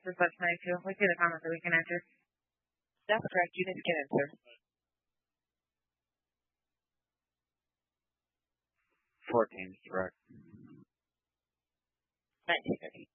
just let us know too. We see the comments that we can answer. That's correct. Units can answer. 14 is correct. 1950.